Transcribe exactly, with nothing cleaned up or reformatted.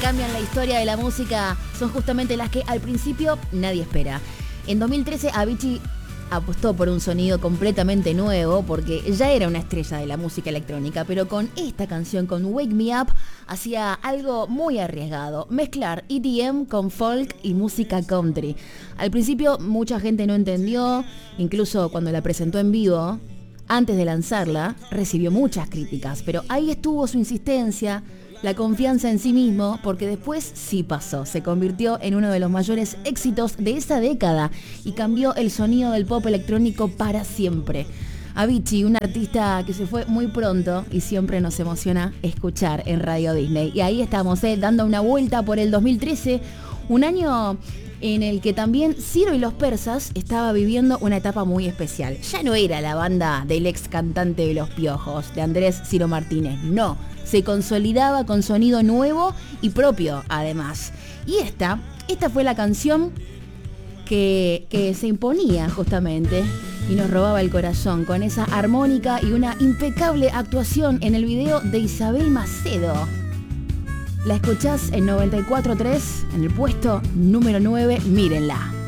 cambian la historia de la música son justamente las que al principio nadie espera. En dos mil trece Avicii apostó por un sonido completamente nuevo porque ya era una estrella de la música electrónica, pero con esta canción, con Wake Me Up, hacía algo muy arriesgado, mezclar E D M con folk y música country. Al principio mucha gente no entendió, incluso cuando la presentó en vivo, antes de lanzarla, recibió muchas críticas, pero ahí estuvo su insistencia, la confianza en sí mismo, porque después sí pasó, se convirtió en uno de los mayores éxitos de esa década y cambió el sonido del pop electrónico para siempre. Avicii, un artista que se fue muy pronto y siempre nos emociona escuchar en Radio Disney. Y ahí estamos, eh, dando una vuelta por el dos mil trece, un año en el que también Ciro y los Persas estaba viviendo una etapa muy especial. Ya no era la banda del ex cantante de Los Piojos, de Andrés Ciro Martínez, no. Se consolidaba con sonido nuevo y propio, además. Y esta, esta fue la canción que, que se imponía justamente y nos robaba el corazón con esa armónica y una impecable actuación en el video de Isabel Macedo. La escuchás en noventa y cuatro punto tres, en el puesto número nueve, mírenla.